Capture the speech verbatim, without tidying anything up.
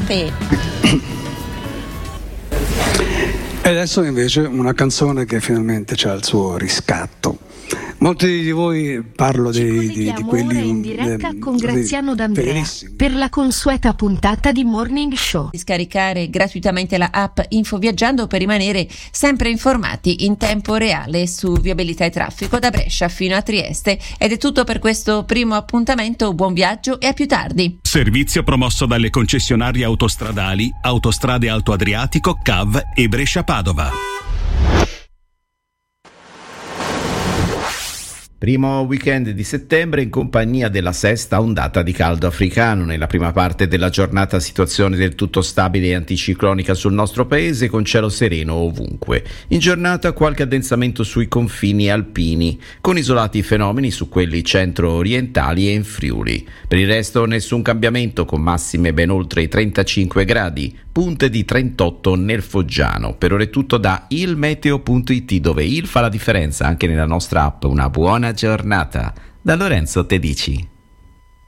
te. E adesso invece una canzone che finalmente ha il suo riscatto. Molti di voi, parlo dei, di, di quelli ora in diretta eh, con Graziano D'Andrea fedelissimi. per la consueta puntata di Morning Show. Scaricare gratuitamente la app InfoViaggiando per rimanere sempre informati in tempo reale su viabilità e traffico da Brescia fino a Trieste. Ed è tutto per questo primo appuntamento. Buon viaggio e a più tardi. Servizio promosso dalle concessionarie autostradali Autostrade Alto Adriatico, C A V e Brescia Padova. Primo weekend di settembre in compagnia della sesta ondata di caldo africano. Nella prima parte della giornata situazione del tutto stabile e anticiclonica sul nostro paese con cielo sereno ovunque. In giornata qualche addensamento sui confini alpini con isolati fenomeni su quelli centro-orientali e in Friuli. Per il resto nessun cambiamento con massime ben oltre i trentacinque gradi, punte di trentotto nel Foggiano. Per ora è tutto da ilmeteo punto it dove il fa la differenza anche nella nostra app. Una buona giornata da Lorenzo Tedici.